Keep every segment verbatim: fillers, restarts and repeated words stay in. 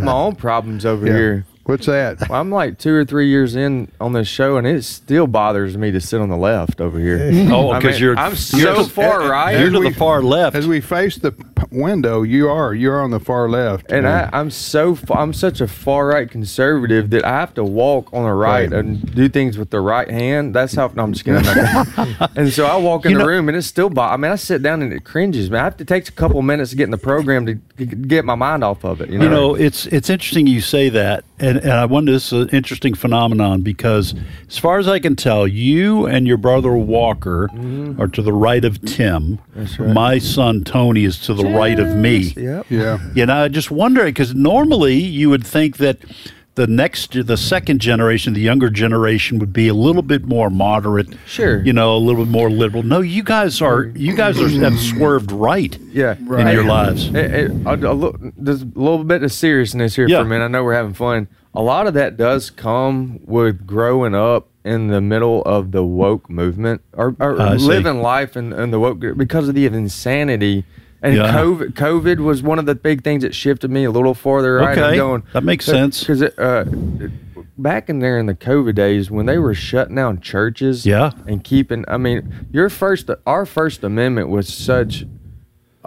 my own problems over Yeah. here. What's that? Well, I'm like two or three years in on this show, and it still bothers me to sit on the left over here. Oh, I because mean, you're I'm so you're, far right. You're to we- the far left. As we face the p- window, you are you're on the far left, And I, I'm so fa- I'm such a far right conservative that I have to walk on the right, Right. and do things with the right hand. That's how no, I'm just kidding. And so I walk in You the know- room, and it's still. Bo- I mean, I sit down and it cringes, man. I have to take a couple minutes to get in the program to g- get my mind off of it. You know, You know, it's it's interesting you say that, and, and I wonder, this is an interesting phenomenon because, as far as I can tell, you and your brother Walker are to the right of Tim. That's right. My son Tony is to the right of me. Yep. yeah. You know, I just wonder because normally you would think that the next, the second generation, the younger generation, would be a little bit more moderate. Sure. You know, a little bit more liberal. No, you guys are. You guys are have swerved right. Yeah, in your lives. It, it, a, a, lo- there's a little bit of seriousness here Yeah. for a minute. I know we're having fun. A lot of that does come with growing up in the middle of the woke movement, or, or I see. living life in, in the woke because of the insanity. And Yeah. COVID, COVID was one of the big things that shifted me a little farther right. I'm Okay, going, that makes sense. Because uh, back in there in the COVID days when they were shutting down churches, Yeah. and keeping. I mean, your first, our First Amendment was such uh,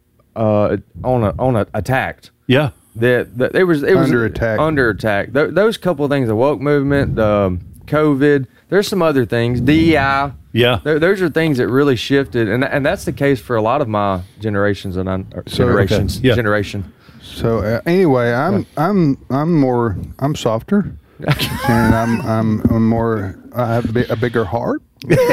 on a on a attacked. Yeah. That, that it was it was Under attack. Under attack. Th- those couple of things, the woke movement, the um, COVID. There's some other things. D E I. Yeah. Th- those are things that really shifted, and and that's the case for a lot of my generations and un- or So- generations. Okay. Yeah. Generation. So uh, anyway, I'm I'm I'm more I'm softer, and I'm I'm, I'm more I have a, bi- a bigger heart,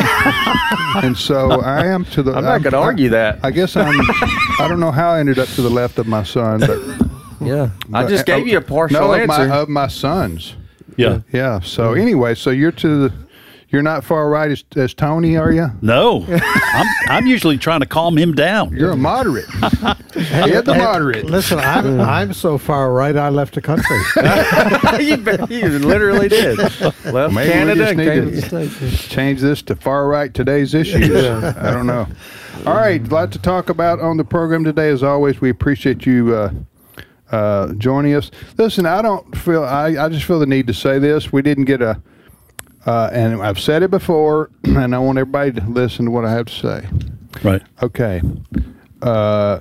and so I am to the. I'm not going to argue that. I guess I'm. I don't know how I ended up to the left of my son, but Yeah. I but- just gave uh, you a partial no, of answer. my, of my sons. Yeah. Yeah. So anyway, so you're to the. You're not far right as, as Tony, are you? No, I'm I'm usually trying to calm him down. You're a moderate. You're the Hey, moderate. Listen, I'm I'm so far right I left the country. you, bet- you literally did. Left Maybe Canada we and just came need to the to States. change this to far right today's issues. I don't know. All right, a lot to talk about on the program today. As always, we appreciate you uh, uh, joining us. Listen, I don't feel. I, I just feel the need to say this. We didn't get a. Uh, and I've said it before, and I want everybody to listen to what I have to say. Right. Okay. Uh,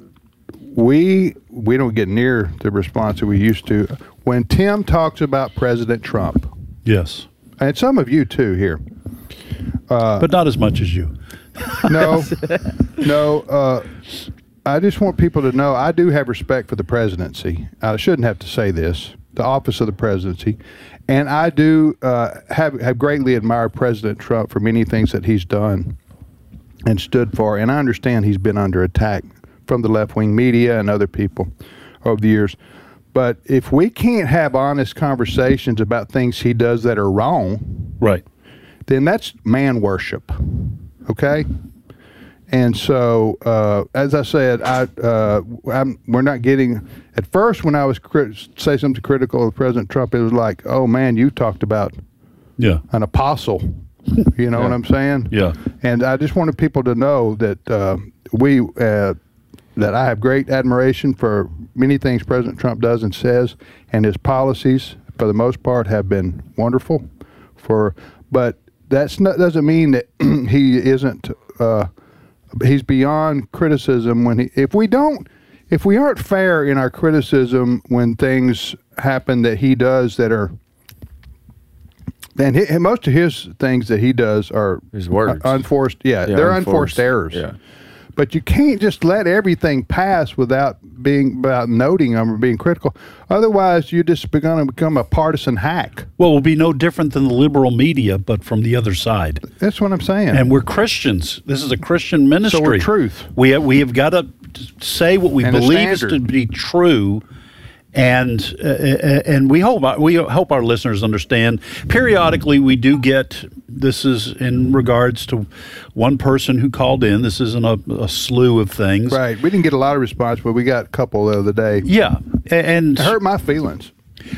we we don't get near the response that we used to when Tim talks about President Trump, Yes. and some of you too here. But not as much as you. No, no. Uh, I just want people to know I do have respect for the presidency. I shouldn't have to say this, the office of the presidency. And I do uh, have, have greatly admired President Trump for many things that he's done and stood for. And I understand he's been under attack from the left-wing media and other people over the years. But if we can't have honest conversations about things he does that are wrong, Right. then that's man worship, okay? And so, uh, as I said, I uh, I'm, we're not getting. At first, when I was crit- say something critical of President Trump, it was like, "Oh man, you talked about Yeah. an apostle." You know what I'm saying? Yeah. And I just wanted people to know that uh, we uh, that I have great admiration for many things President Trump does and says, and his policies, for the most part, have been wonderful. For but that's not doesn't mean that he isn't. Uh, he's beyond criticism when he. If we don't, if we aren't fair in our criticism when things happen that he does that are. And, he, and most of his things that he does are His words. unforced. Yeah, Yeah, they're unforced. unforced errors. Yeah. But you can't just let everything pass without being without noting them or being critical. Otherwise, you're just going to become a partisan hack. Well, we'll be no different than the liberal media, but from the other side. That's what I'm saying. And we're Christians. This is a Christian ministry. So we're truth. We have, we have got to say what we And a believe is to standard. be true, and uh, and we hope we hope our listeners understand. Periodically, we do get this is in regards to one person who called in. This isn't a, a slew of things, right. We didn't get a lot of response, but we got a couple the other day. Yeah, a- and It hurt my feelings.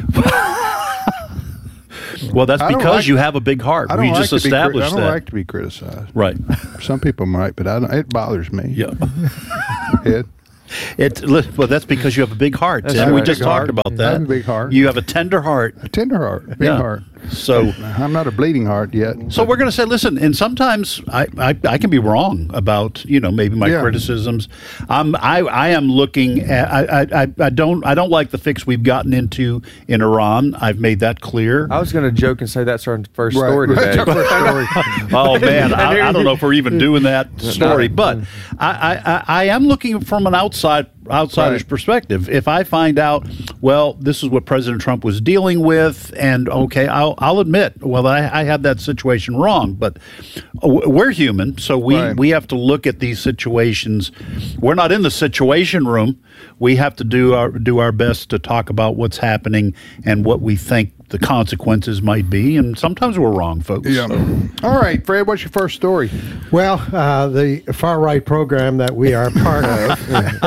well, that's I don't because like- you have a big heart. I don't We like just to be cri- established I don't that, like to be criticized. right? Some people might, but I don't, it bothers me. Yeah. It, It, well, that's because you have a big heart, That's and we right. just Big talked heart. about I that. have a big heart. You have a tender heart. A tender heart, big Yeah. heart. So, I'm not a bleeding heart yet. so we're going to say, listen, and sometimes I, I, I can be wrong about, you know, maybe my Yeah. criticisms. I'm, I, I am looking at, I, I, I don't, I don't like the fix we've gotten into in Iran. I've made that clear. I was going to joke and say that's our first Right. story today. That's our first story. Oh man, I, I don't know if we're even doing that story, but I, I, I- I am looking from an outside outsider's Right. perspective. If I find out, well, this is what President Trump was dealing with, and okay, I'll, I'll admit, well, I, I had that situation wrong, but we're human, so we, Right. we have to look at these situations. We're not in the situation room. We have to do our do our best to talk about what's happening and what we think the consequences might be, and sometimes we're wrong, folks. Yeah. All right, Fred, what's your first story? Well, uh, the far right program that we are part of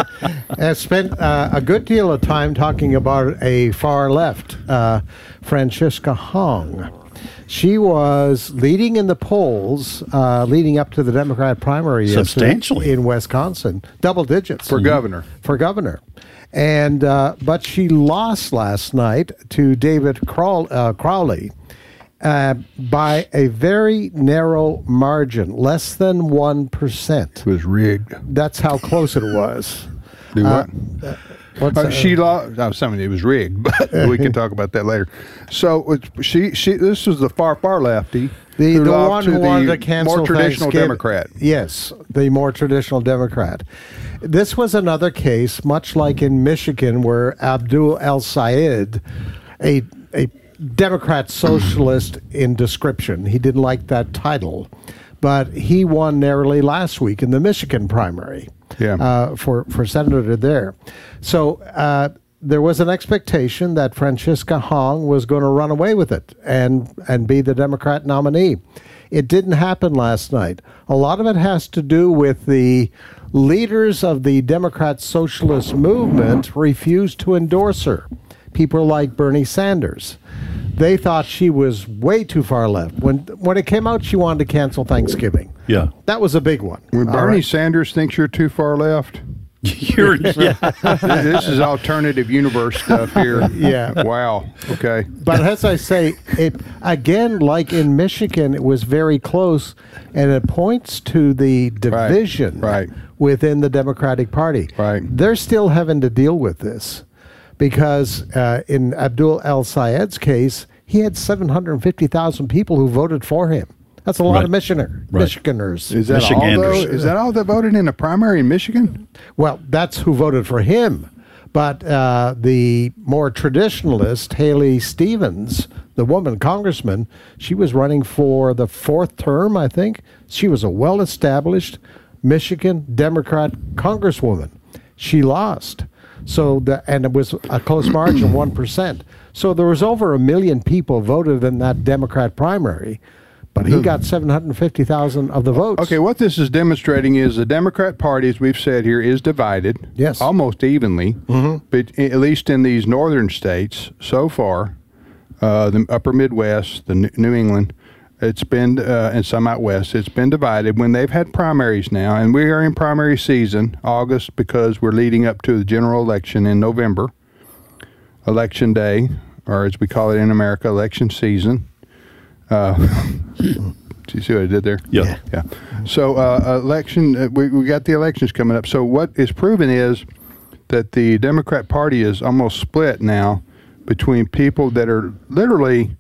has spent uh, a good deal of time talking about a far left, uh, Francisca Hong. She was leading in the polls uh, leading up to the Democrat primary yesterday Substantially. in Wisconsin, double digits For governor. for governor. And uh, but she lost last night to David Crow- uh, Crowley uh, by a very narrow margin, less than one percent. It was rigged. That's how close it was. Do what? What's Uh, that? she lost. I was saying it was rigged, but we can talk about that later. So it's- she, she, this was the far, far lefty. The, who the lost one to who the wanted to cancel more traditional Thanksgiving. Democrat. Yes, the more traditional Democrat. This was another case, much like in Michigan, where Abdul El Sayed, a a Democrat socialist in description, he didn't like that title, but he won narrowly last week in the Michigan primary. Yeah. Uh, for for senator there. So uh, there was an expectation that Francisca Hong was going to run away with it and and be the Democrat nominee. It didn't happen last night. A lot of it has to do with the leaders of the Democrat Socialist movement refused to endorse her. People like Bernie Sanders. They thought she was way too far left. When when it came out, she wanted to cancel Thanksgiving. Yeah. That was a big one. When All Bernie right. Sanders thinks you're too far left, You're, yeah. this is alternative universe stuff here. Yeah. Wow. Okay. But as I say, it again, like in Michigan, it was very close, and it points to the division right. within the Democratic Party. Right. They're still having to deal with this because uh, in Abdul El Sayed's case, he had seven hundred fifty thousand people who voted for him. That's a lot Right. of Michiganer, Right. Michiganers. Is that all? Though? Michiganders. Is that all that voted in the primary in Michigan? Well, that's who voted for him. But uh, the more traditionalist, Haley Stevens, the woman congressman, she was running for the fourth term, I think. She was a well-established Michigan Democrat congresswoman. She lost. So the, and it was a close margin, one percent. So there was over a million people voted in that Democrat primary, but he got seven hundred fifty thousand of the votes. Okay, what this is demonstrating is the Democrat Party, as we've said here, is divided. Yes. Almost evenly, but at least in these northern states so far, uh, the upper Midwest, the New New England, it's been, uh, and some out west, it's been divided when they've had primaries now, and we are in primary season, August, because we're leading up to the general election in November, election day, or as we call it in America, election season. Uh, do you see what I did there? Yeah. Yeah. So uh, election, uh, we, we got the elections coming up. So what is proven is that the Democrat Party is almost split now between people that are literally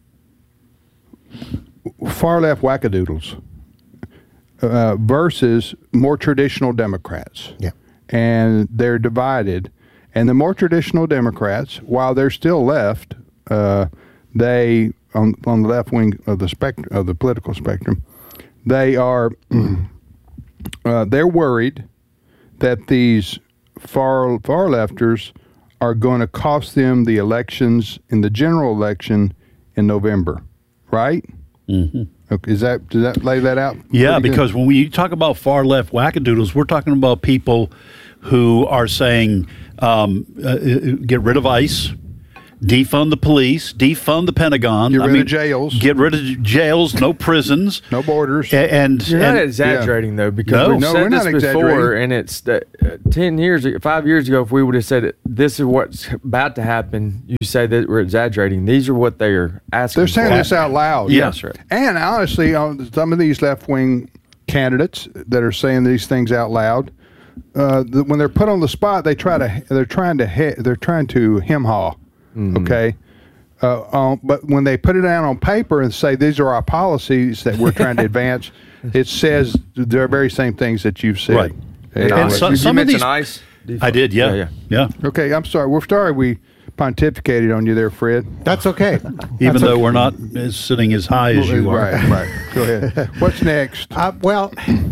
far left wackadoodles uh, versus more traditional Democrats. Yeah. And they're divided. And the more traditional Democrats, while they're still left, uh, they on on the left wing of the spectrum of the political spectrum, they are uh, they're worried that these far far lefters are going to cost them the elections in the general election in November, right? Mm-hmm. Okay, is that does that lay that out? Yeah, pretty good? because when we talk about far left wackadoodles, we're talking about people who are saying um, uh, get rid of ICE, defund the police, defund the Pentagon. Get I rid mean, of jails. Get rid of jails, no prisons. No borders. A- And, You're and not exaggerating though, because No. we've No, said we're not this before, exaggerating. and it's that uh, ten years, five years ago, if we would have said it, this is what's about to happen, you say that we're exaggerating. These are what they are asking. They're saying for. this out loud. Yeah. That's right. And honestly, on some of these left-wing candidates that are saying these things out loud, uh, the, when they're put on the spot, they try to they're trying to he, they're trying to hem haw. Mm-hmm. Okay. Uh, um, but when they put it down on paper and say these are our policies that we're trying to advance, it says the very same things that you've said. Right. And, And so- Did you some of mention these- ICE? I did, yeah. Yeah, yeah. okay, I'm sorry. We're sorry we pontificated on you there, Fred. That's okay. Even That's though okay. we're not as sitting as high as you are. Right, right. Go ahead. What's next? Uh, well,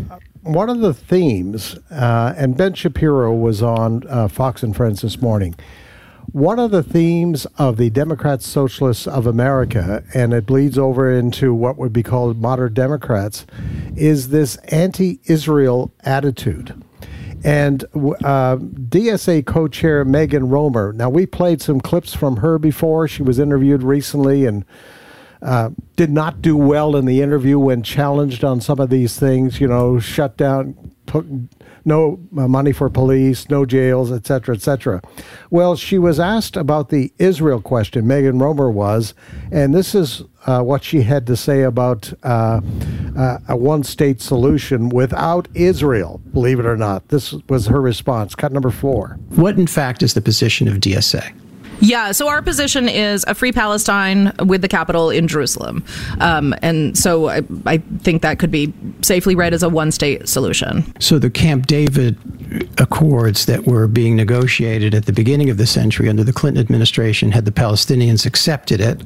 one of the themes, uh, and Ben Shapiro was on uh, Fox and Friends this morning. One of the themes of the Democrats, Socialists of America, and it bleeds over into what would be called modern Democrats, is this anti-Israel attitude. And uh, D S A co-chair Megan Romer. Now, we played some clips from her before. She was interviewed recently and uh, did not do well in the interview when challenged on some of these things. You know, shut down, took no money for police, no jails, et cetera, et cetera. Well, she was asked about the Israel question. Megan Romer was, and this is uh, what she had to say about uh, uh, a one-state solution without Israel, believe it or not. This was her response. Cut number four. What, in fact, is the position of D S A? Yeah, so our position is a free Palestine with the capital in Jerusalem. Um, and so I, I think that could be safely read as a one-state solution. So the Camp David Accords that were being negotiated at the beginning of the century under the Clinton administration, had the Palestinians accepted it,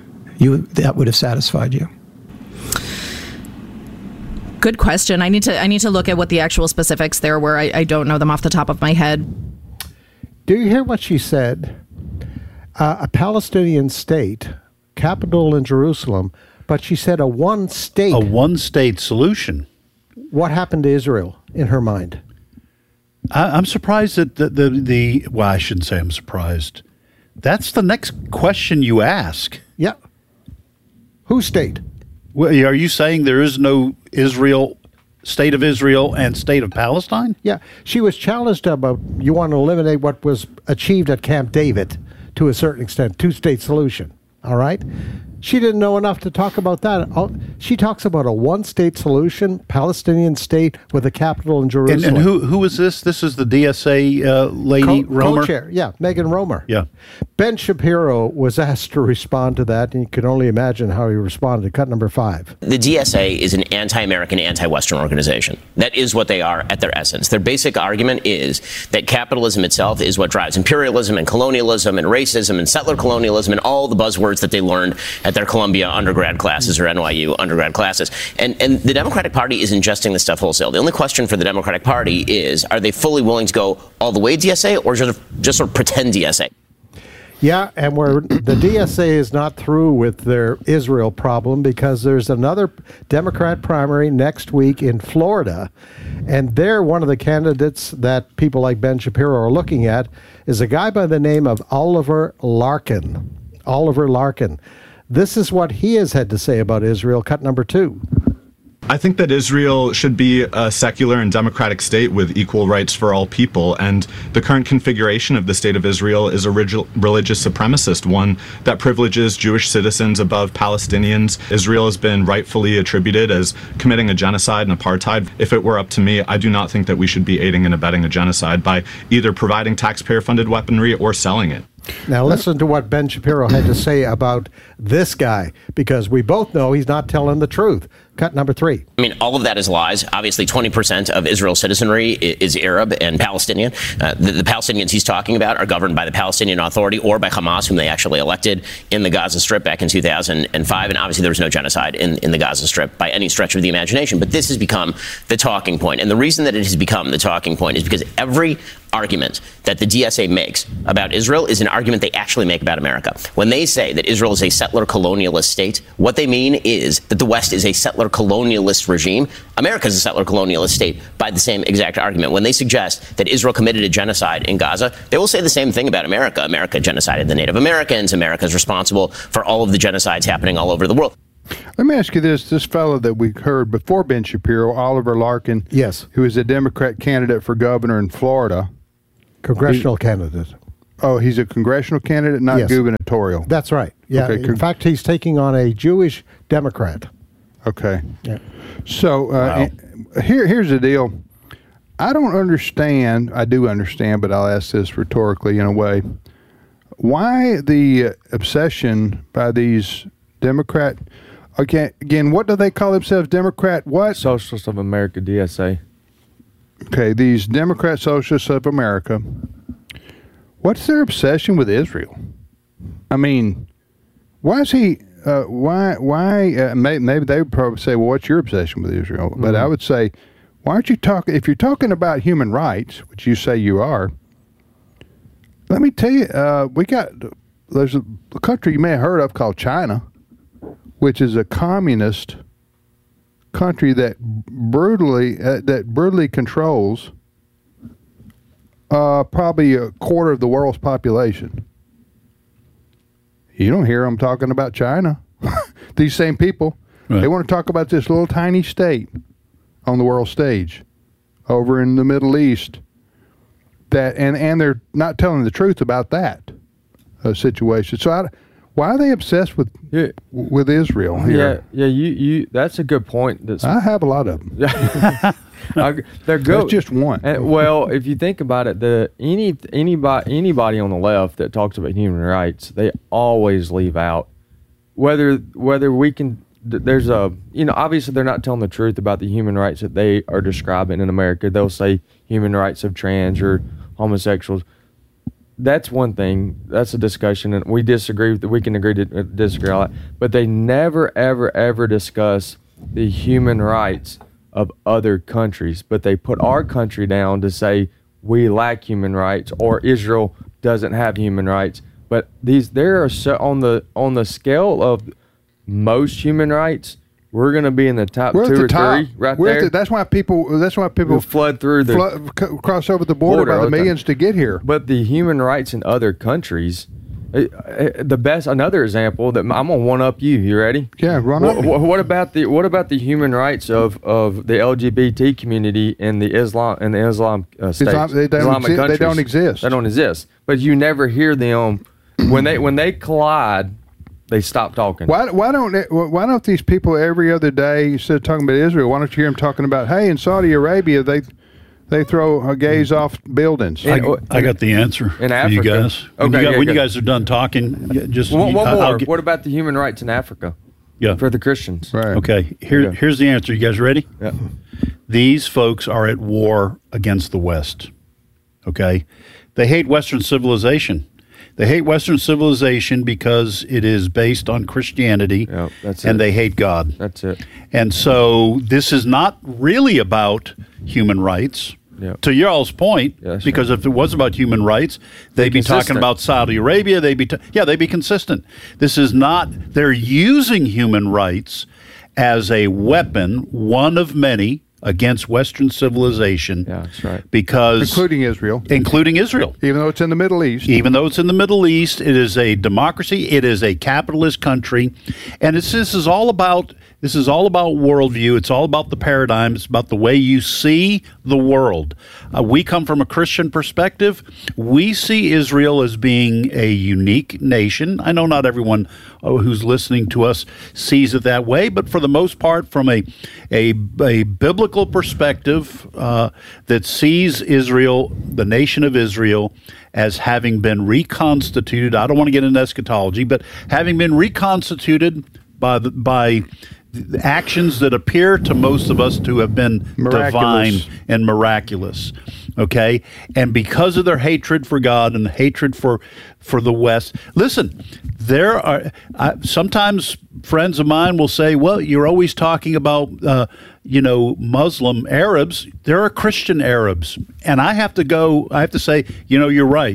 you that would have satisfied you? Good question. I need to I need to look at what the actual specifics there were. I, I don't know them off the top of my head. Do you hear what she said? Uh, a Palestinian state, capital in Jerusalem, but she said a one state. A one-state solution. What happened to Israel in her mind? I, I'm surprised that the, the, the, well, I shouldn't say I'm surprised. That's the next question you ask. Yeah. Whose state? Well, are you saying there is no Israel, state of Israel and state of Palestine? Yeah. She was challenged about you want to eliminate what was achieved at Camp David to a certain extent, two-state solution. All right? She didn't know enough to talk about that. All- She talks about a one-state solution, Palestinian state with a capital in And, Jerusalem. and who who is this? This is the D S A uh, lady, Co- Romer? Co-chair, yeah, Megan Romer. Yeah. Ben Shapiro was asked to respond to that, and you can only imagine how he responded. Cut number five. The D S A is an anti-American, anti-Western organization. That is what they are at their essence. Their basic argument is that capitalism itself is what drives imperialism and colonialism and racism and settler colonialism and all the buzzwords that they learned at their Columbia undergrad classes or N Y U undergrad classes. And, and the Democratic Party is ingesting this stuff wholesale. The only question for the Democratic Party is, are they fully willing to go all the way D S A or just, just sort of pretend D S A? Yeah, and where the D S A is not through with their Israel problem because there's another Democrat primary next week in Florida, and there one of the candidates that people like Ben Shapiro are looking at is a guy by the name of Oliver Larkin. Oliver Larkin. This is what he has had to say about Israel. Cut number two. I think that Israel should be a secular and democratic state with equal rights for all people, and the current configuration of the state of Israel is a relig- religious supremacist one that privileges Jewish citizens above Palestinians. Israel has been rightfully attributed as committing a genocide and apartheid. If it were up to me, I do not think that we should be aiding and abetting a genocide by either providing taxpayer-funded weaponry or selling it. Now listen to what Ben Shapiro had to say about this guy, because we both know he's not telling the truth. Cut number three. I mean, all of that is lies. Obviously, twenty percent of Israel's citizenry is Arab and Palestinian. Uh, the, the Palestinians he's talking about are governed by the Palestinian Authority or by Hamas, whom they actually elected in the Gaza Strip back in two thousand five. And obviously, there was no genocide in, in the Gaza Strip by any stretch of the imagination. But this has become the talking point. And the reason that it has become the talking point is because every argument that the D S A makes about Israel is an argument they actually make about America. When they say that Israel is a settler colonialist state, what they mean is that the West is a settler settler colonialist regime. America is a settler colonialist state by the same exact argument. When they suggest that Israel committed a genocide in Gaza, they will say the same thing about America. America genocided the Native Americans. America is responsible for all of the genocides happening all over the world. Let me ask you this. This fellow that we heard before Ben Shapiro, Oliver Larkin, yes, who is a Democrat candidate for governor in Florida. Congressional he, candidate. Oh, he's a congressional candidate, not yes. gubernatorial. That's right. Yeah. Okay, in fact, he's taking on a Jewish Democrat. Okay. Yeah. So uh, wow. here, here's the deal. I don't understand. I do understand, but I'll ask this rhetorically in a way. Why the obsession by these Democrat? Okay, again, what do they call themselves? Democrat what? Socialists of America, D S A. Okay, these Democrat Socialists of America. What's their obsession with Israel? I mean, why is he? Uh, why? Why? Uh, may, maybe they would probably say, "Well, what's your obsession with Israel?" But mm-hmm. I would say, why aren't you talking? If you're talking about human rights, which you say you are, let me tell you, uh, we got there's a, a country you may have heard of called China, which is a communist country that brutally uh, that brutally controls uh, probably a quarter of the world's population. You don't hear them talking about China. These same people, right. They want to talk about this little tiny state on the world stage over in the Middle East. That and, and they're not telling the truth about that uh, situation. So I, why are they obsessed with yeah. with Israel here? Yeah, yeah. You, you. That's a good point. That's, I have a lot of them. I, they're good. That's just one. And, well, if you think about it, the any anybody anybody on the left that talks about human rights, they always leave out whether whether we can. There's a you know obviously they're not telling the truth about the human rights that they are describing in America. They'll say human rights of trans or homosexuals. That's one thing. That's a discussion, and we disagree. With, we can agree to disagree on that. But they never, ever, ever discuss the human rights of other countries. But they put our country down to say we lack human rights or Israel doesn't have human rights. But these, there are so on the on the scale of most human rights, we're going to be in the top we're two the or top. three right we're there. The, that's why people. That's why people we'll flood through the flood, c- cross over the border, border by the millions to get here. But the human rights in other countries, uh, uh, the best. Another example that I'm gonna one up you. You ready? Yeah, run what, up. What, what about the what about the human rights of, of the L G B T community in the Islam in the Islam uh, states? Islam, they, don't Islamic exi- countries? they don't exist. They don't exist. But you never hear them when they when they collide. They stop talking. Why, why don't they, why don't these people every other day, instead of talking about Israel, why don't you hear them talking about, hey, in Saudi Arabia they they throw gays off buildings? I, I got the answer in Africa. You guys. Okay, when you, yeah, got, when good. you guys are done talking, just one, one more. Get, what about the human rights in Africa? Yeah, for the Christians. Right. Okay. Here, yeah. here's the answer. You guys ready? Yeah. These folks are at war against the West. Okay, they hate Western civilization. They hate Western civilization because it is based on Christianity, yep, that's and it. they hate God. That's it. And so this is not really about human rights. Yep. To y'all's point, yeah, because right. if it was about human rights, they'd be, be talking about Saudi Arabia. They'd be, ta- yeah, they'd be consistent. This is not. They're using human rights as a weapon, one of many, against Western civilization. Yeah, that's right. Because including Israel, including Israel, even though it's in the Middle East, even though it's in the Middle East, it is a democracy. It is a capitalist country, and it's this is all about this is all about worldview. It's all about the paradigm. It's about the way you see the world. Uh, we come from a Christian perspective. We see Israel as being a unique nation. I know not everyone uh, who's listening to us sees it that way, but for the most part, from a a, a biblical perspective uh, that sees Israel, the nation of Israel, as having been reconstituted. I don't want to get into eschatology, but having been reconstituted by the, by the actions that appear to most of us to have been miraculous. Divine and miraculous. Okay, and because of their hatred for God and hatred for for the West, listen, there are uh, sometimes friends of mine will say, "Well, you're always talking about uh, you know Muslim Arabs. There are Christian Arabs," and I have to go. I have to say, you know, you're right.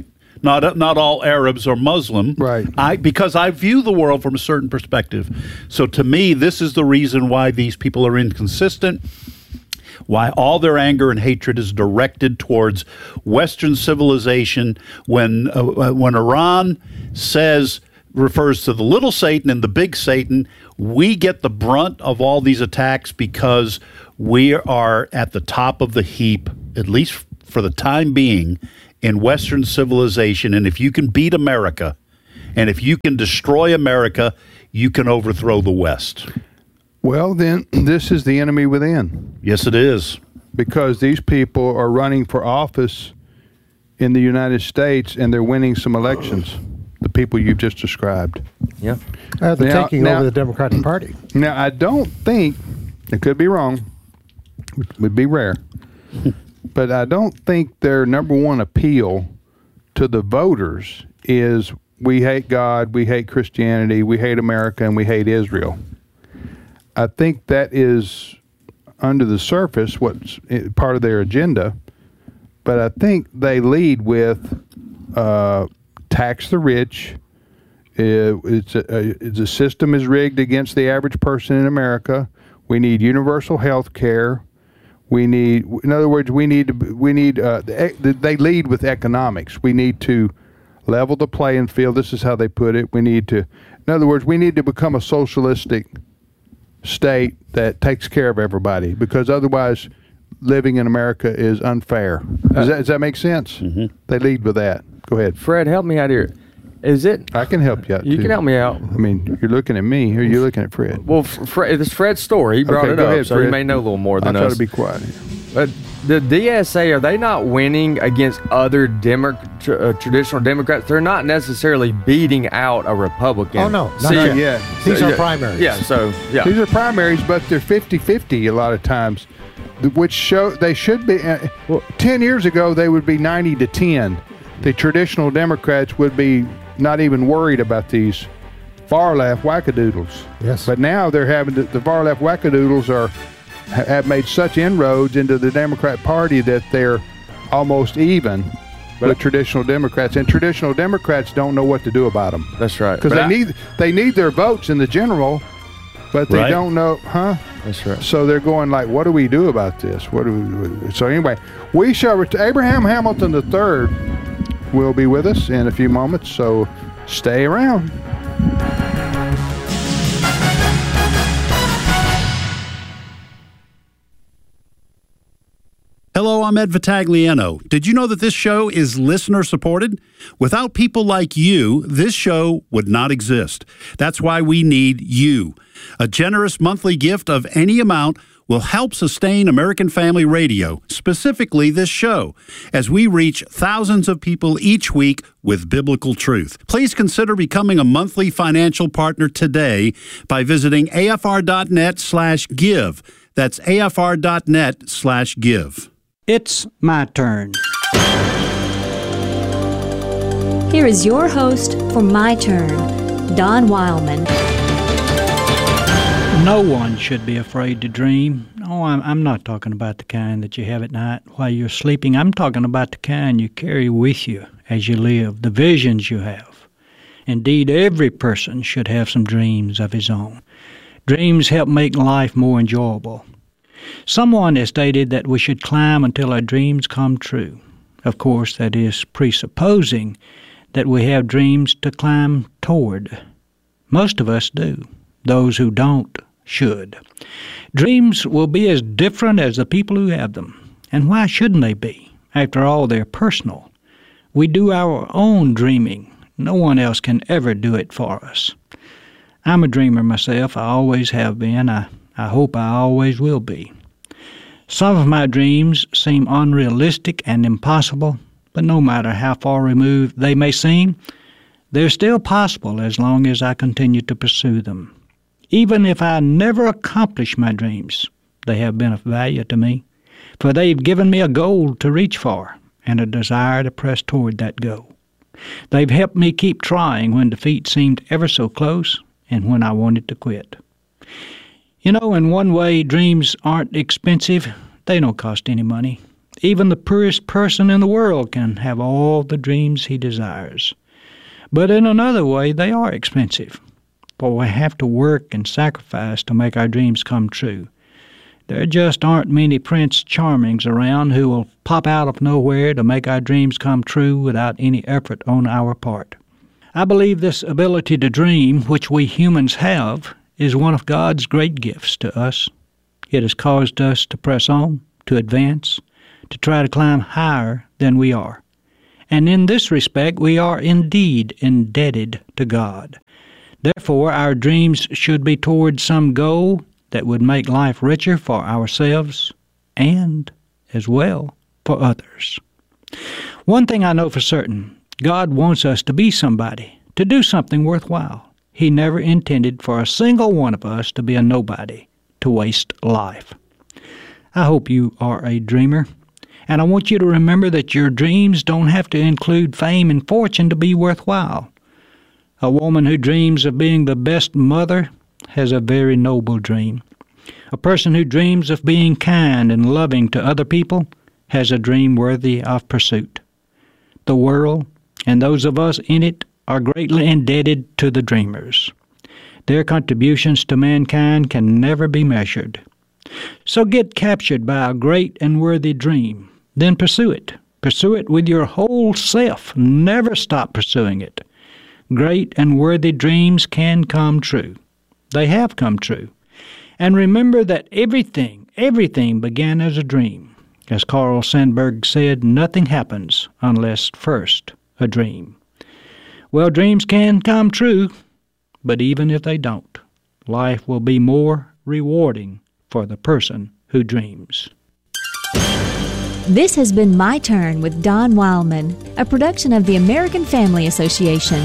Not not all Arabs are Muslim. Right. I because I view the world from a certain perspective. So to me, this is the reason why these people are inconsistent. Why all their anger and hatred is directed towards Western civilization. When uh, when Iran says refers to the little Satan and the big Satan, we get the brunt of all these attacks because we are at the top of the heap, at least for the time being, in Western civilization. And if you can beat America, and if you can destroy America, you can overthrow the West. Well, then this is the enemy within. Yes, it is. Because these people are running for office in the United States, and they're winning some elections. The people you've just described. Yeah. Uh, they're Now- taking now- over the Democratic Party. Now, I don't think, it could be wrong, which would be rare, but I don't think their number one appeal to the voters is we hate God, we hate Christianity, we hate America, and we hate Israel. I think that is under the surface what's i- part of their agenda, but I think they lead with uh, tax the rich. Uh, it's a, uh, it's a system is rigged against the average person in America. We need universal health care. We need, in other words, we need to, we need. Uh, the, they lead with economics. We need to level the playing field. This is how they put it. We need to, in other words, we need to become a socialistic state that takes care of everybody, because otherwise, living in America is unfair. Does that, does that make sense? Mm-hmm. They lead with that. Go ahead. Fred, help me out here. Is it? I can help you out. You too. can help me out. I mean, you're looking at me, or you're looking at Fred. Well, F- Fred, it's Fred's story. He brought Okay, it go up, ahead, so he Fred. may know a little more I'll than try us. to be quiet. But the D S A, are they not winning against other Demo- tr- uh, traditional Democrats? They're not necessarily beating out a Republican. Oh, no, not See, yet. Yeah. These So, are yeah, primaries. Yeah, so, yeah. These are primaries, but they're fifty-fifty a lot of times, th- which show they should be. Uh, well, ten years ago, they would be ninety to ten. The traditional Democrats would be not even worried about these far left wackadoodles. Yes. But now they're having to, the far left wackadoodles are ha- have made such inroads into the Democrat Party that they're almost even with traditional Democrats, and traditional Democrats don't know what to do about them. That's right. Because But they I- need they need their votes in the general, but they Right. don't know, huh? That's right. So they're going like, what do we do about this? What do we? So anyway, we shall. Ret- Abraham Hamilton the third will be with us in a few moments. So stay around. Hello, I'm Ed Vitagliano. Did you know that this show is listener supported? Without people like you, this show would not exist. That's why we need you. A generous monthly gift of any amount will help sustain American Family Radio, specifically this show, as we reach thousands of people each week with biblical truth. Please consider becoming a monthly financial partner today by visiting afr.net slash give. That's afr.net slash give. It's my turn. Here is your host for My Turn, Don Wildman. No one should be afraid to dream. Oh, I'm, I'm not talking about the kind that you have at night while you're sleeping. I'm talking about the kind you carry with you as you live, the visions you have. Indeed, every person should have some dreams of his own. Dreams help make life more enjoyable. Someone has stated that we should climb until our dreams come true. Of course, that is presupposing that we have dreams to climb toward. Most of us do. Those who don't should. Dreams will be as different as the people who have them. And why shouldn't they be? After all, they're personal. We do our own dreaming. No one else can ever do it for us. I'm a dreamer myself. I always have been. I, I hope I always will be. Some of my dreams seem unrealistic and impossible, but no matter how far removed they may seem, they're still possible as long as I continue to pursue them. Even if I never accomplish my dreams, they have been of value to me, for they've given me a goal to reach for and a desire to press toward that goal. They've helped me keep trying when defeat seemed ever so close and when I wanted to quit. You know, in one way, dreams aren't expensive. They don't cost any money. Even the poorest person in the world can have all the dreams he desires. But in another way, they are expensive, for we have to work and sacrifice to make our dreams come true. There just aren't many Prince Charmings around who will pop out of nowhere to make our dreams come true without any effort on our part. I believe this ability to dream, which we humans have, is one of God's great gifts to us. It has caused us to press on, to advance, to try to climb higher than we are. And in this respect, we are indeed indebted to God. Therefore, our dreams should be toward some goal that would make life richer for ourselves and, as well, for others. One thing I know for certain, God wants us to be somebody, to do something worthwhile. He never intended for a single one of us to be a nobody, to waste life. I hope you are a dreamer, and I want you to remember that your dreams don't have to include fame and fortune to be worthwhile. A woman who dreams of being the best mother has a very noble dream. A person who dreams of being kind and loving to other people has a dream worthy of pursuit. The world, and those of us in it, are greatly indebted to the dreamers. Their contributions to mankind can never be measured. So get captured by a great and worthy dream. Then pursue it. Pursue it with your whole self. Never stop pursuing it. Great and worthy dreams can come true. They have come true. And remember that everything, everything began as a dream. As Carl Sandburg said, nothing happens unless first a dream. Well, dreams can come true, but even if they don't, life will be more rewarding for the person who dreams. This has been My Turn with Don Wildman, a production of the American Family Association.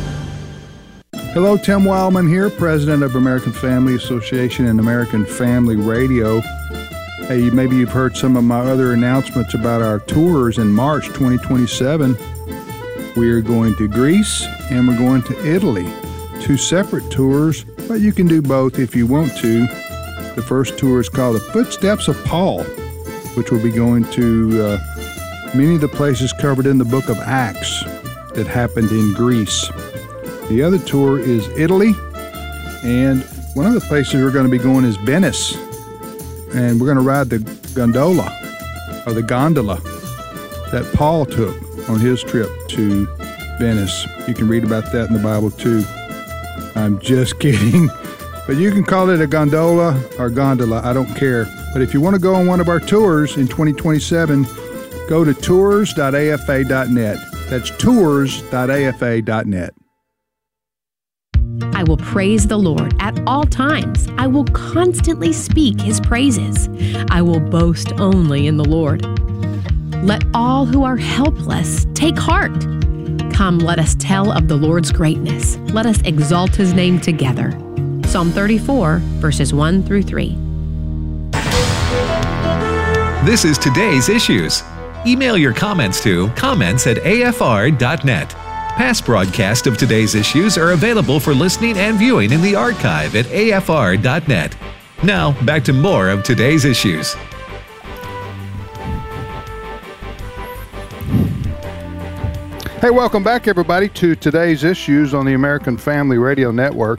Hello, Tim Wildman here, president of American Family Association and American Family Radio. Hey, maybe you've heard some of my other announcements about our tours in March twenty twenty-seven. We're going to Greece and we're going to Italy. Two separate tours, but you can do both if you want to. The first tour is called The Footsteps of Paul, which will be going to uh, many of the places covered in the book of Acts that happened in Greece. The other tour is Italy, and one of the places we're going to be going is Venice, and we're going to ride the gondola, or the gondola, that Paul took on his trip to Venice. You can read about that in the Bible too. I'm just kidding. But you can call it a gondola or gondola, I don't care. But if you want to go on one of our tours in twenty twenty-seven, go to tours dot a f a dot net. That's tours dot a f a dot net. I will praise the Lord at all times. I will constantly speak his praises. I will boast only in the Lord. Let all who are helpless take heart. Come, let us tell of the Lord's greatness. Let us exalt his name together. Psalm thirty-four, verses one through three. This is Today's Issues. Email your comments to comments at a f r dot net. Past broadcasts of Today's Issues are available for listening and viewing in the archive at a f r dot net. Now, back to more of Today's Issues. Hey, welcome back, everybody, to Today's Issues on the American Family Radio Network.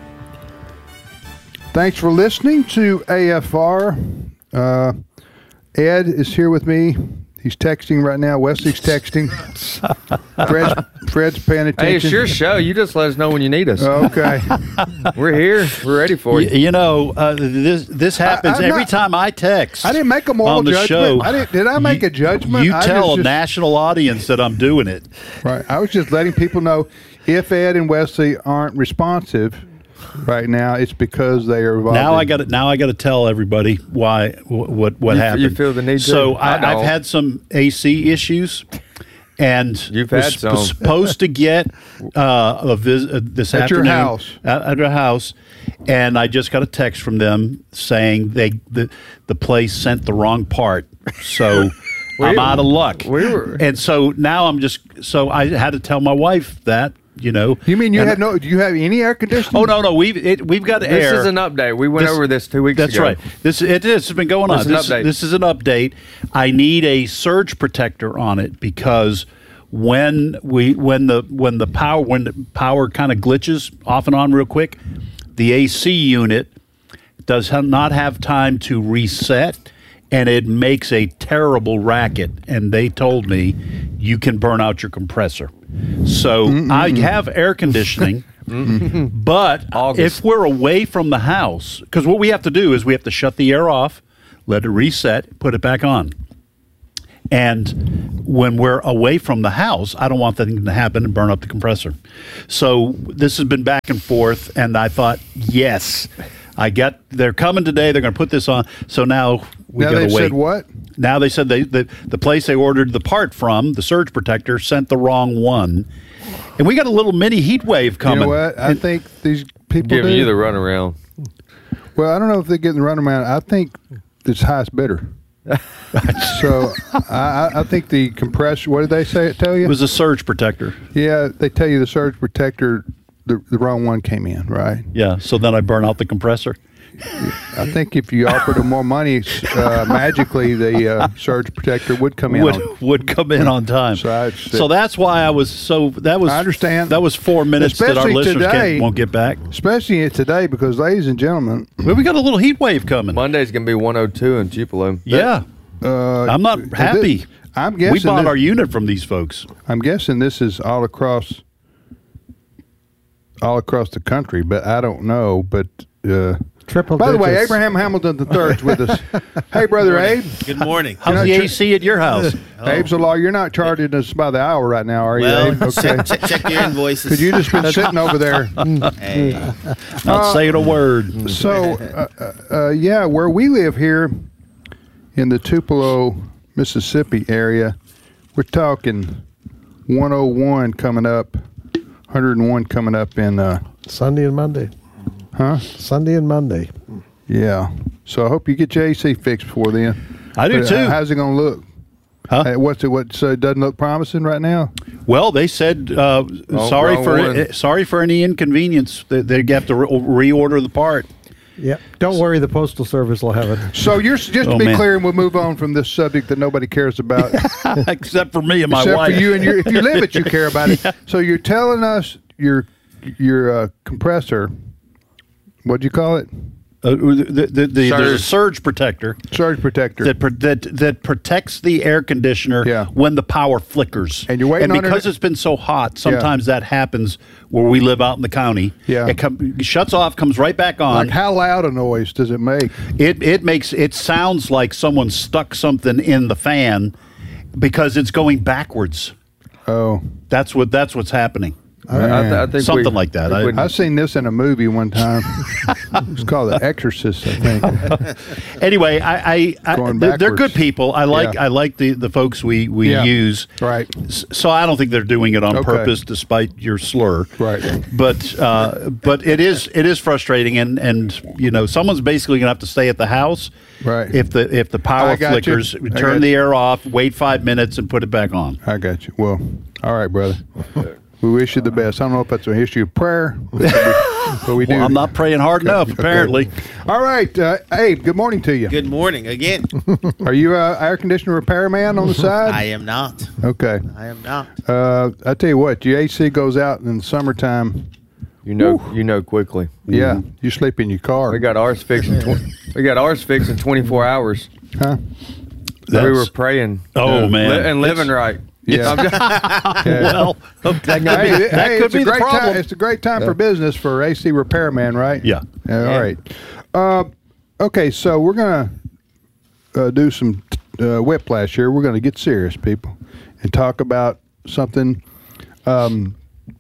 Thanks for listening to A F R. Uh, Ed is here with me. He's texting right now. Wesley's texting. Fred's, Fred's paying attention. Hey, it's your show. You just let us know when you need us. Okay. We're here. We're ready for you. You, you know, uh, this this happens I, every not, time I text. I didn't make a moral on the judgment. show. I didn't, did I make you, a judgment? You I tell just, a national audience that I'm doing it. Right. I was just letting people know if Ed and Wesley aren't responsive right now, it's because they are involved. Now in, I got to now I got to tell everybody why what what you, happened. You feel the need to? So I I, I've had some A C issues, and you've was had some. supposed to get uh, a visit uh, this at afternoon your house at, at your house, and I just got a text from them saying they the the place sent the wrong part. So. I'm out of luck. We were. And so now I'm just, so I had to tell my wife that You know. You mean you And- had no? Do you have any air conditioning? Oh no, no, we've it, we've got This air. is an update. We went This- over this two weeks That's ago. right. This it is. It's been going This on. is an This, update. this is an update. I need a surge protector on it because when we when the when the power when the power kind of glitches off and on real quick, the A C unit does ha- not have time to reset, and it makes a terrible racket. And they told me you can burn out your compressor. So I have air conditioning. But August. if we're away from the house, because what we have to do is we have to shut the air off, let it reset, put it back on. And when we're away from the house, I don't want that to happen and burn up the compressor. So this has been back and forth, and I thought, yes, I got. They're coming today. They're going to put this on. So now we Now got to they wait. said what? Now they said they the, the place they ordered the part from, the surge protector, sent the wrong one, and we got a little mini heat wave You coming. know what? I think these people Giving do. you the runaround. Well, I don't know if they're getting the runaround. I think it's highest bidder. So I, I- I think the compressor. What did they say? It tell you? It was a surge protector. Yeah, they tell you the surge protector. The, the wrong one came in, right? Yeah. So then I burn out the compressor. I think if you offered them more money, uh, magically the uh, surge protector would come in. would on. would come in on time. So, I'd So that's why I was so that was I understand. that was four minutes that our Especially listeners today. can't, won't get back. Especially today, because ladies and gentlemen, Well, we got a little heat wave coming. Monday's going to be one oh two in Tupelo. Yeah, uh, I'm not happy. This, I'm guessing we bought this- our unit from these folks. I'm guessing this is all across, all across the country, but I don't know. But uh, Triple by the way, digits. Abraham Hamilton the third is with us. Hey, brother Abe. Good morning. How's know, the tr- A C at your house? Abe's a lawyer. You're not charging us by the hour right now, are you, Well, Abe? Okay. check, check, check your invoices. Could you just been sitting over there? Hey, Not saying a word. So, uh, uh, uh, yeah, where we live here in the Tupelo, Mississippi area, we're talking one oh one coming up, one oh one coming up in, uh, Sunday and Monday. huh? Sunday and Monday. Yeah. So I hope you get your A C fixed before then. I do But, uh, too. how's it going to look? Huh? Uh, what's it? What? So it doesn't look promising right now. Well, they said uh, Oh, sorry wrong for one. uh, sorry for any inconvenience. They, they have to re- reorder the part. Yeah. Don't worry, the Postal Service will have it. So you're just to Oh, be man. clear, and we'll move on from this subject that nobody cares about, Except for me and my except wife. for you and your. If you live it, you care about it. So you're telling us your your uh, compressor. What'd you call it? Uh, the, the, the, there's a Surge. surge protector Surge protector. that, pro- that that protects the air conditioner Yeah. when the power flickers. And you're waiting and on it- because it's been so hot, sometimes that happens where we live out in the county. Yeah. It com- shuts off, comes right back on. Like how loud a noise does it make? It it makes it sounds like someone stuck something in the fan because it's going backwards. Oh, That's what that's what's happening. I, I, th- I think Something we- like that. I think I- we- I've seen this in a movie one time. It's called The Exorcist, I think. Anyway, I, I, I Going they're, they're backwards. good people. I like Yeah. I like the, the folks we, we Yeah. use. Right. S- So I don't think they're doing it on Okay. purpose, despite your slur. Right. But uh, but it is it is frustrating, and, and you know someone's basically gonna have to stay at the house. Right. If the if the power I got you. flickers, I turn got the you. air off, wait five minutes, and put it back on. I got you. Well, all right, brother. We wish you the best. I don't know if that's an issue of prayer, but we, but we do. Well, I'm not praying hard enough, Okay. apparently. All right, uh, Abe. Good morning to you. good morning again. Are you a air conditioner repairman on the side? I am not. Okay. I am not. Uh, I tell you what, your A C goes out in the summertime. you know, you know quickly. Yeah, you sleep in your car. We got ours fixed. In tw- we got ours fixed in twenty-four hours. Huh? we That's- were praying. Oh, uh, man. li- and living It's- right. Yeah. I'm just- Yeah. Well, that could be, Hey, that hey, could it's be a the great problem. time. It's a great time for business for A C repairman, right? Yeah. Yeah, all right. Uh, okay, so we're gonna uh, do some uh, whiplash here. We're gonna get serious, people, and talk about something. Um,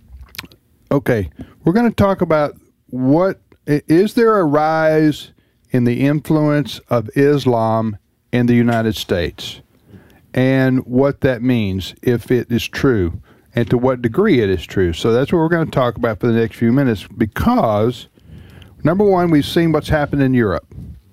okay, we're gonna talk about what i- is there a rise in the influence of Islam in the United States, and what that means if it is true, and to what degree it is true. So that's what we're going to talk about for the next few minutes, because number one, we've seen what's happened in Europe.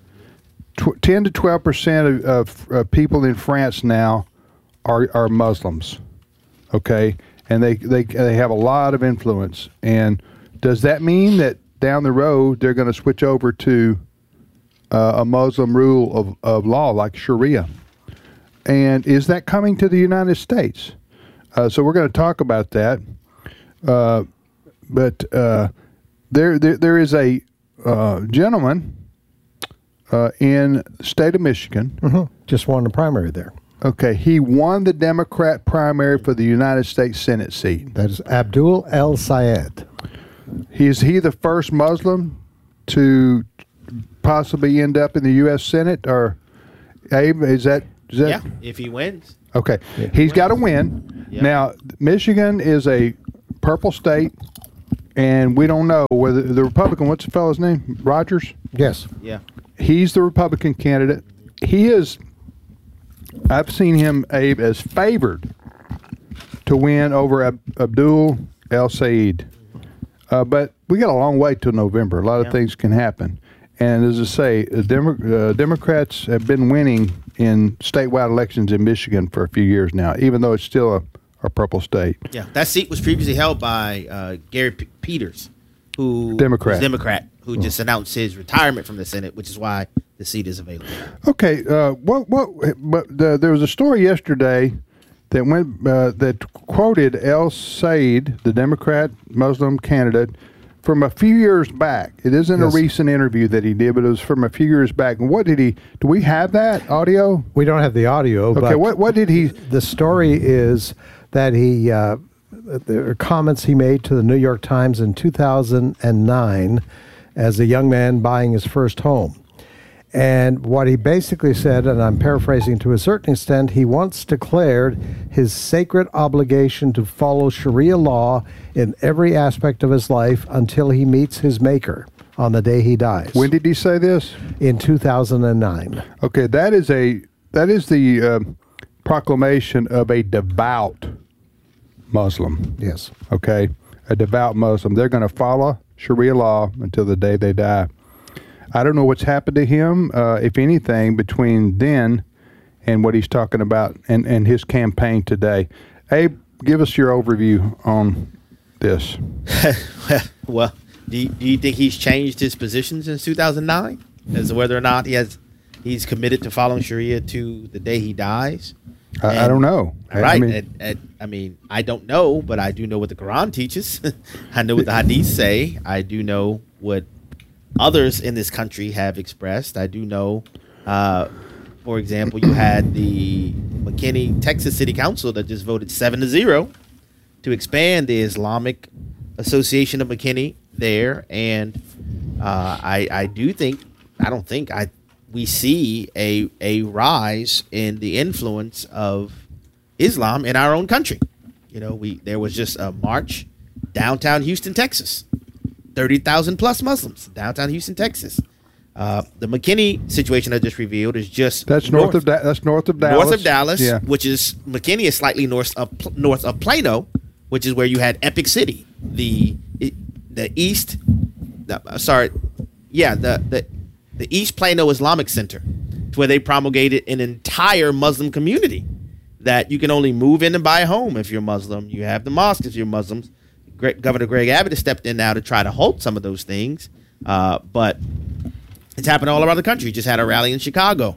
Tw- ten to twelve percent of, of uh, people in France now are, are Muslims, okay? and they they they have a lot of influence. And does that mean that down the road they're going to switch over to uh, a Muslim rule of, of law like Sharia? And is that coming to the United States? Uh, so we're going to talk about that. Uh, but uh, there, there there is a uh, gentleman uh, in the state of Michigan. Mm-hmm. Just won the primary there. Okay, he won the Democrat primary for the United States Senate seat. That is Abdul El Sayed. Is he the first Muslim to possibly end up in the U S Senate? Or, Abe, is that... Is that yeah, if he wins. Okay, Yeah. he's got to win. Yeah. Now, Michigan is a purple state, and we don't know whether the Republican, what's the fellow's name? Rogers? Yes. Yeah. He's the Republican candidate. He is, I've seen him, Abe, as favored to win over Ab- Abdul El Sayed. Uh, but we got a long way till November. A lot of Yeah. things can happen. And as I say, the Demo- uh, Democrats have been winning in statewide elections in Michigan for a few years now, even though it's still a, a purple state. Yeah, that seat was previously held by uh, Gary P- Peters, who Democrat. was Democrat, who just announced his retirement from the Senate, which is why the seat is available. Okay, uh, what what? But the, there was a story yesterday that went uh, that quoted El Sayed, the Democrat Muslim candidate, from a few years back. It isn't Yes. a recent interview that he did, but it was from a few years back. And what did he? Do we have that audio? We don't have the audio. Okay, but what what did he? The story is that he, uh, there are comments he made to the New York Times in two thousand nine as a young man buying his first home. And what he basically said, and I'm paraphrasing to a certain extent, he once declared his sacred obligation to follow Sharia law in every aspect of his life until he meets his maker on the day he dies. When did he say this? In two thousand nine. Okay, that is a that is the uh, proclamation of a devout Muslim. Yes. Okay, a devout Muslim. They're going to follow Sharia law until the day they die. I don't know what's happened to him, uh, if anything, between then and what he's talking about and, and his campaign today. Abe, give us your overview on this. Well, do you, do you think he's changed his position since two thousand nine as to whether or not he has he's committed to following Sharia to the day he dies? I, I And- don't know. I- Right. I mean, and, and, I mean, I don't know, but I do know what the Quran teaches. I know what the Hadith say. I do know what others in this country have expressed. I do know, uh, for example, you had the McKinney, Texas City Council that just voted seven to zero to expand the Islamic Association of McKinney there, and uh, I, I do think, I don't think, I we see a a rise in the influence of Islam in our own country. You know, we there was just a march downtown Houston, Texas. thirty thousand plus Muslims downtown Houston, Texas. Uh, the McKinney situation I just revealed is just that's north, of da- that's north of Dallas. north of Dallas, Yeah. which is McKinney is slightly north of Pl- north of Plano, which is where you had Epic City, the the east. The, uh, sorry, yeah, the the the East Plano Islamic Center, to where they promulgated an entire Muslim community that you can only move in and buy a home if you're Muslim. You have the mosque if you're Muslims. Gre- Governor Greg Abbott has stepped in now to try to halt some of those things, uh, but it's happened all around the country. You just had a rally in Chicago.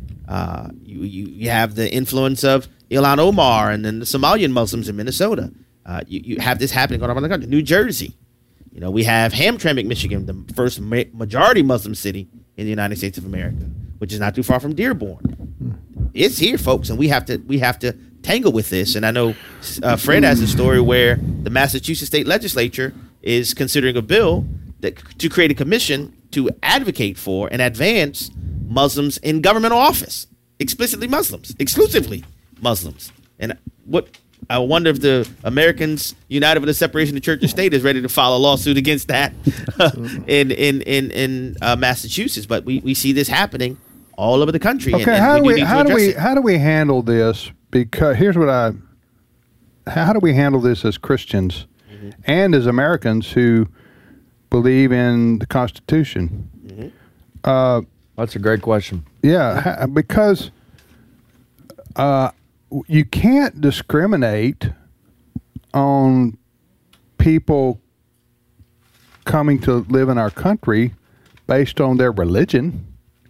Uh, you, you you have the influence of Ilhan Omar and then the Somalian Muslims in Minnesota. Uh, you, you have this happening all around the country. New Jersey. You know, we have Hamtramck, Michigan, the first ma- majority Muslim city in the United States of America, which is not too far from Dearborn. It's here, folks, and we have to we have to tangle with this. And I know uh, Fred has a story where the Massachusetts state legislature is considering a bill that to create a commission to advocate for and advance Muslims in governmental office, explicitly Muslims, exclusively Muslims. And what I wonder if the Americans United for the Separation of Church and State is ready to file a lawsuit against that in in in in uh, Massachusetts. But we, we see this happening all over the country. Okay, and, and how do we, we need to how do address we it. how do we handle this? Because here's what I how do we handle this as Christians Mm-hmm. and as Americans who believe in the Constitution? Mm-hmm. Uh, That's a great question. Yeah, ha- because uh, you can't discriminate on people coming to live in our country based on their religion.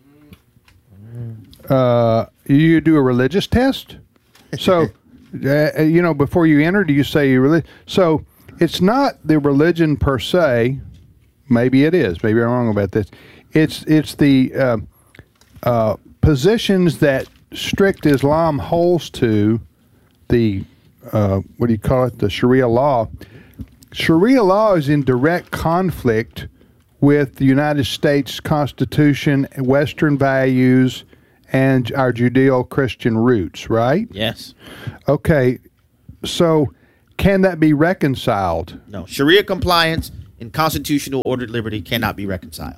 Uh, you do a religious test. So, uh, you know, before you enter, do you say you really? So it's not the religion per se. Maybe it is. Maybe I'm wrong about this. It's it's the uh, uh, positions that strict Islam holds to, the uh, what do you call it? The Sharia law. Sharia law is in direct conflict with the United States Constitution, Western values, and our Judeo-Christian roots, right? Yes. Okay, so can that be reconciled? No. Sharia compliance and constitutional ordered liberty cannot be reconciled.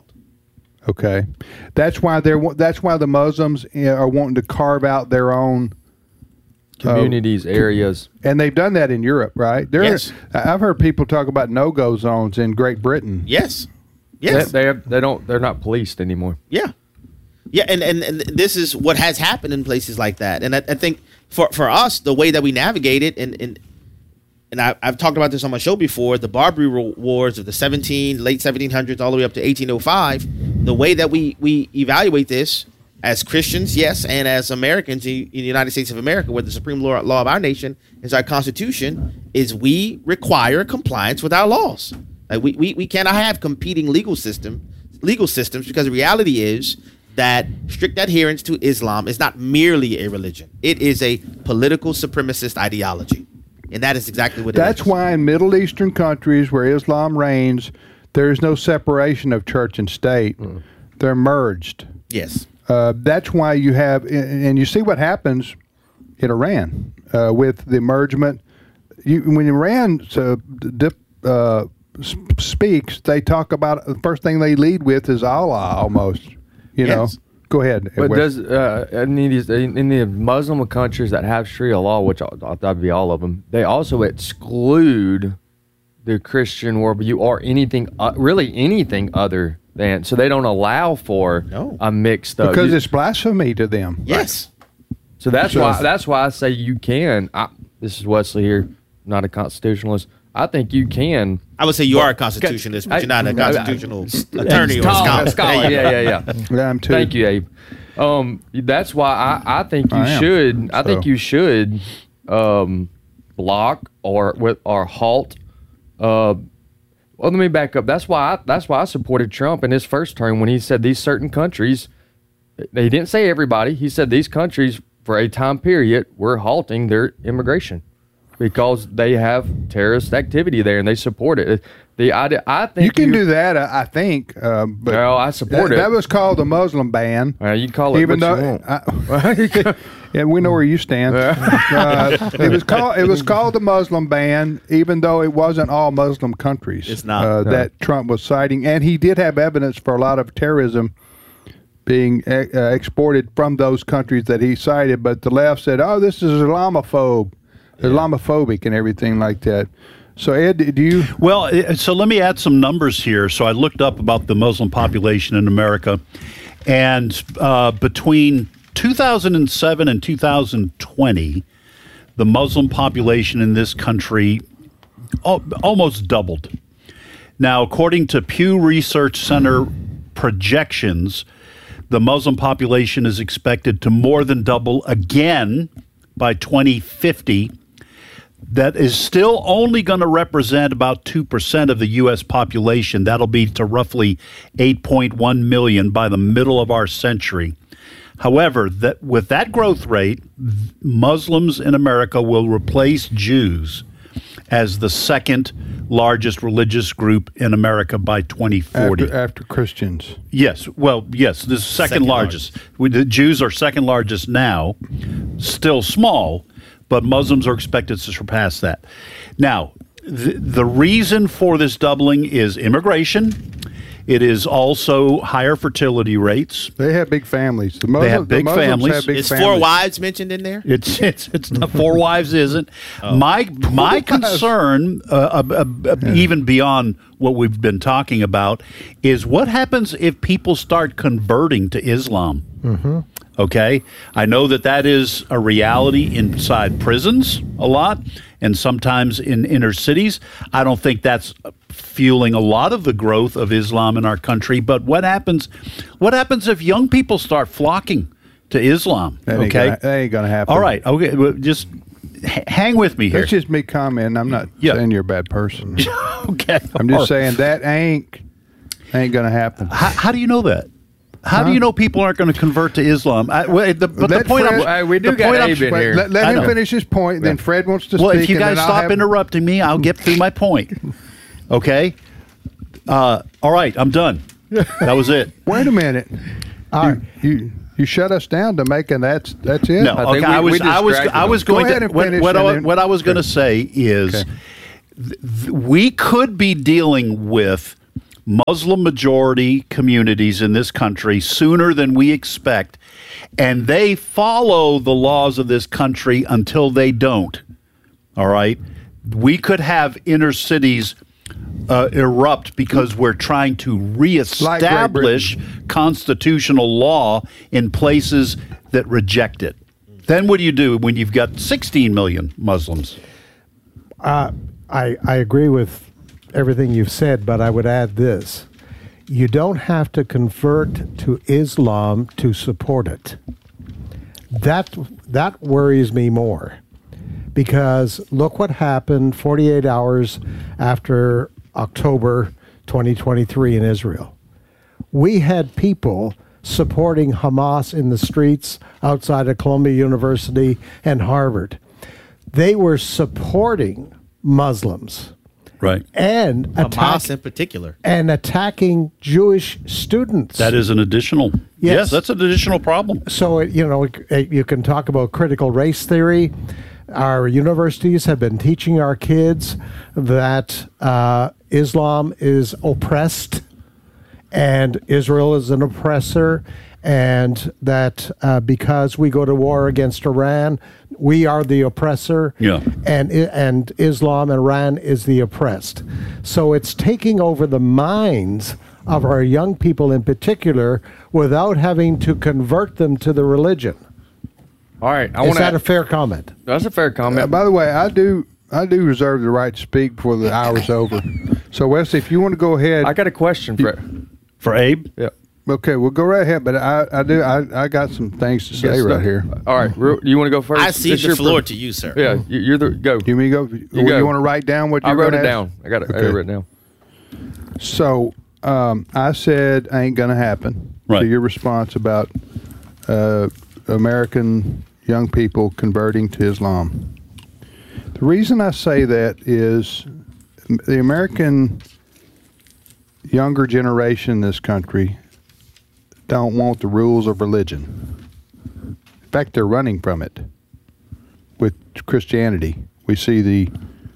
Okay, that's why they're that's why the Muslims are wanting to carve out their own communities, uh, areas, and they've done that in Europe, right? There, yes. I've heard people talk about no-go zones in Great Britain. Yes. Yes. They, they, have, they don't. They're not policed anymore. Yeah. Yeah, and, and, and this is what has happened in places like that. And I, I think for, for us, the way that we navigate it, and and, and I, I've talked about this on my show before, the Barbary Wars of the seventeen, late seventeen hundreds all the way up to eighteen oh five, the way that we, we evaluate this as Christians, yes, and as Americans in the United States of America, where the supreme law, law of our nation is our Constitution, is we require compliance with our laws. Like we, we, we cannot have competing legal system legal systems, because the reality is that strict adherence to Islam is not merely a religion. It is a political supremacist ideology. And that is exactly what it That's is. why in Middle Eastern countries where Islam reigns, there is no separation of church and state. Mm. They're merged. Yes. Uh, that's why you have, and you see what happens in Iran uh, with the mergement. You, when Iran uh, dip, uh, speaks, they talk about, the first thing they lead with is Allah almost. You know, yes. Go ahead. But does uh, in, these, in the Muslim countries that have Sharia law, which that'd be all of them, they also exclude the Christian worldview or anything, uh, really anything other than. So they don't allow for no. a mixed up because it's blasphemy to them. Yes. So that's so, why that's why I say you can. I, this is Wesley here, not a constitutionalist. I think you can. I would say you are a constitutionalist, but you're not a constitutional I, attorney or a scholar. scholar. Yeah, yeah, yeah. Yeah, I'm too. Thank you, Abe. Um, that's why I, I think you I should. am, I so. think you should um, block or with or halt. Uh, well, let me back up. That's why. I, that's why I supported Trump in his first term when he said these certain countries. He didn't say everybody. He said these countries for a time period we're halting their immigration. Because they have terrorist activity there and they support it. The idea, I think you can you, do that. I think. Uh, but well, I support that, it. That was called the Muslim ban. Uh, you call it even what though, you want. I, yeah, we know where you stand. uh, it was called. It was called the Muslim ban, even though it wasn't all Muslim countries. It's not uh, no. that Trump was citing, and he did have evidence for a lot of terrorism being uh, exported from those countries that he cited. But the left said, "Oh, this is Islamophobe." Islamophobic and everything like that. So, Ed, do you? Well, so let me add some numbers here. So I looked up about the Muslim population in America, and uh, between two thousand seven and two thousand twenty, the Muslim population in this country al- almost doubled. Now, according to Pew Research Center projections, the Muslim population is expected to more than double again by twenty fifty. That is still only going to represent about two percent of the U S population. That'll be to roughly eight point one million by the middle of our century. However, that with that growth rate, Muslims in America will replace Jews as the second largest religious group in America by twenty forty. After, after Christians. Yes. Well, yes, this is second, second largest. largest. We, the Jews are second largest now, still small, but Muslims are expected to surpass that. Now, the, the reason for this doubling is immigration. It is also higher fertility rates. They have big families. The Muslims, they have big the families. Have big is families. four wives mentioned in there? It's it's it's not four wives isn't. Oh. My my concern, uh, uh, uh, yeah. even beyond what we've been talking about, is what happens if people start converting to Islam. Mm-hmm. Okay, I know that that is a reality inside prisons a lot, and sometimes in inner cities. I don't think that's fueling a lot of the growth of Islam in our country. But what happens? What happens if young people start flocking to Islam? That ain't okay, gonna, that ain't going to happen. all right. Okay, well, just h- hang with me here. That's just me commenting. I'm not Yeah. saying you're a bad person. okay, I'm just all right. saying that ain't ain't going to happen. How, how do you know that? How Huh? do you know people aren't going to convert to Islam? I, well, the, but Let the point Fred- I'm, Hey, we do the got point I'm- Abe in Wait, here. let let I him know. finish his point, then Fred wants to Well, speak. if you and guys then I'll stop have- interrupting me, I'll get through my point. Okay? Uh, all right, I'm done. That was it. Wait a minute. All you, right. you you shut us down to making that's that's it. No, I okay. think I we- was, we I was, distracted I was them. going Go ahead to. and What, finish what, and I, then- what I was going to say is, Okay. th- th- we could be dealing with Muslim majority communities in this country sooner than we expect, and they follow the laws of this country until they don't. All right, we could have inner cities uh, erupt because we're trying to reestablish constitutional law in places that reject it. Then what do you do when you've got sixteen million Muslims? Uh, I, I agree with everything you've said, but I would add this. You don't have to convert to Islam to support it. That, that worries me more. Because look what happened forty-eight hours after October twenty twenty-three in Israel. We had people supporting Hamas in the streets outside of Columbia University and Harvard. They were supporting Muslims Right. and Hamas attack, in particular. and attacking Jewish students. That is an additional. Yes. Yes, that's an additional problem. So, it- you know, it- you can talk about critical race theory. Our universities have been teaching our kids that uh, Islam is oppressed and Israel is an oppressor, and that uh, because we go to war against Iran, we are the oppressor, Yeah. and I- and Islam, Iran is the oppressed. So it's taking over the minds of our young people in particular without having to convert them to the religion. All right, I Is want that to. a fair comment? That's a fair comment. Uh, by the way, I do I do reserve the right to speak before the hour's over. So Wesley, if you want to go ahead, I got a question for. For Abe? Yeah. okay, we'll go right ahead. But I, I do I, I got some things to say Yes, right sir. here. All right, Ru- you want to go first? I cede It's the your floor fir- to you, sir. Yeah, you- you're the go. You mean go? You, go. you want to write down what I you're wrote gonna it ask? down. I got it. I Okay. wrote it down. So um, I said ain't gonna happen. Right. To your response about uh, American young people converting to Islam. The reason I say that is the American younger generation in this country don't want the rules of religion. In fact, they're running from it. With Christianity, we see the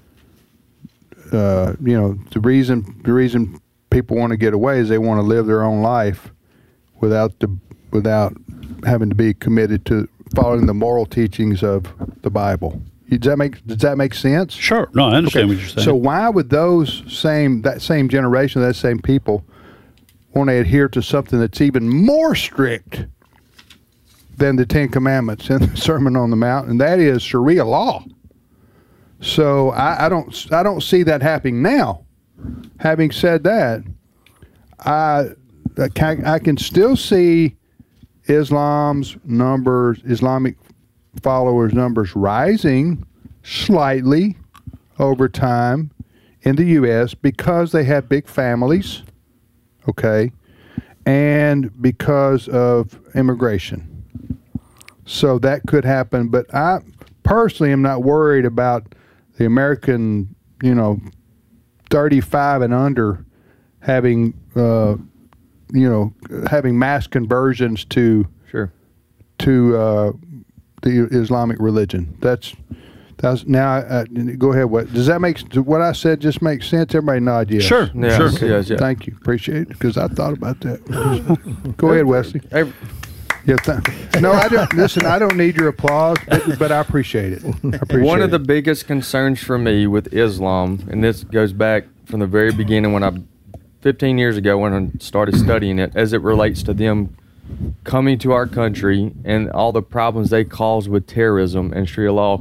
uh, you know the reason the reason people want to get away is they want to live their own life without the without having to be committed to following the moral teachings of the Bible. Does that make Does that make sense? Sure. No, I understand what you're saying. So why would those same that same generation, that same people, want to adhere to something that's even more strict than the Ten Commandments and the Sermon on the Mount, and that is Sharia law? So I, I don't I don't see that happening now. Having said that, I I can, I can still see Islam's numbers, Islamic followers numbers rising slightly over time in the U S because they have big families, okay, and because of immigration. So that could happen, but I personally am not worried about the American, you know, thirty-five and under having, uh, you know, having mass conversions to Sure. to uh, the Islamic religion. That's that's now. Uh, go ahead. What does that make? Does what I said just make sense? Everybody nod yes. Sure. Yeah, Sure. yes, yes, yeah. Thank you. Appreciate it because I thought about that. Go ahead, Wesley. Hey, Yeah, th- no, I don't. Listen, I don't need your applause, but, but I appreciate it. I appreciate one of the it. biggest concerns for me with Islam, and this goes back from the very beginning when I, fifteen years ago, when I started studying it, as it relates to them coming to our country and all the problems they cause with terrorism and Sharia law.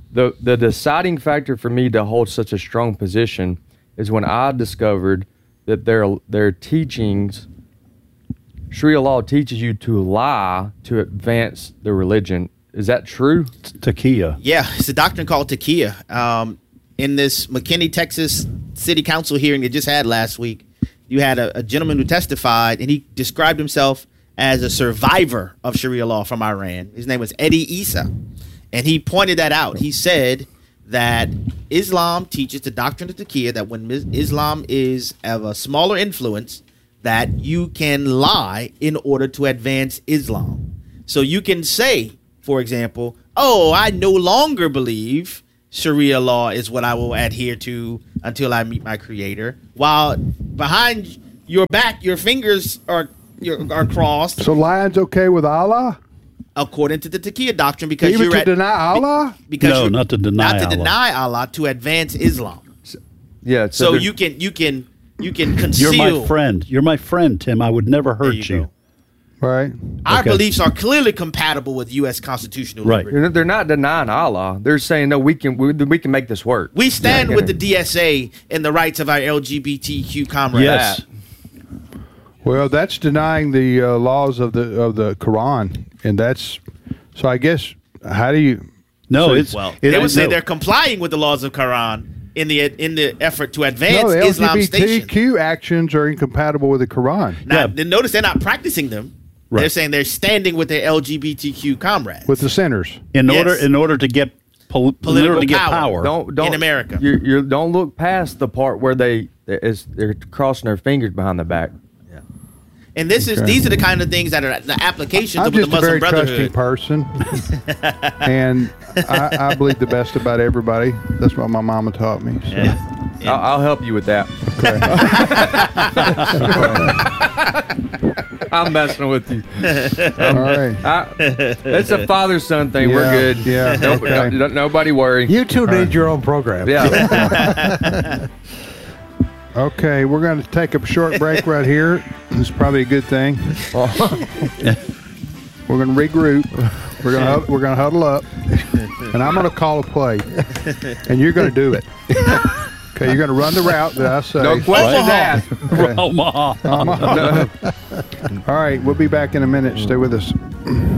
the the deciding factor for me to hold such a strong position is when I discovered that their their teachings, Sharia law teaches you to lie to advance the religion. Is that true? Taqiyya. Yeah, it's a doctrine called Taqiyya. Um, in this McKinney, Texas City Council hearing they just had last week, you had a, a gentleman who testified, and he described himself as a survivor of Sharia law from Iran. His name was Eddie Issa, and he pointed that out. He said that Islam teaches the doctrine of Taqiyya, that when Islam is of a smaller influence, that you can lie in order to advance Islam. So you can say, for example, oh, I no longer believe Sharia law is what I will adhere to until I meet my creator, while behind your back, your fingers are are crossed. So lying's okay with Allah? According to the Taqiyya doctrine, because Even you're to at, deny Allah? Because No, you're- not to deny not to Allah. deny Allah, to advance Islam. Yeah. So there- you can you can you can conceal. You're my friend. You're my friend, Tim. I would never hurt you you. go. Right. Our Okay. beliefs are clearly compatible with U S constitutional Right. liberty. They're, they're not denying Allah. They're saying no, we can we, we can make this work. We stand Yeah. with the D S A in the rights of our L G B T Q comrades. Yes. Well, that's denying the uh, laws of the of the Quran, and that's so. I guess how do you? No, so- it's Well, it- they would say no. they're complying with the laws of Quran in the in the effort to advance No, the Islam station. L G B T Q actions are incompatible with the Quran. Now, Yeah. then notice they're not practicing them. They're Right. saying they're standing with their L G B T Q comrades. With the sinners. in Yes. order in order to get pol- in Political order to get power. power. Don't don't In America. You you don't look past the part where they is they're crossing their fingers behind the back. And this is Okay. these are the kind of things that are the applications I'm of the just a Muslim very Brotherhood. trusting person, and I, I believe the best about everybody. That's what my mama taught me. So. I'll, I'll help you with that. I'm messing with you. All right. I, it's a father son thing. We're Yeah, good. yeah, No- okay. no- nobody worry. You two need your own program. Yeah. Okay, we're going to take a short break right here. It's probably a good thing. We're going to regroup. We're going to we're going to huddle up, and I'm going to call a play, and you're going to do it. Okay, you're going to run the route that I say. No questions asked. Okay. Omaha. All right, we'll be back in a minute. Stay with us.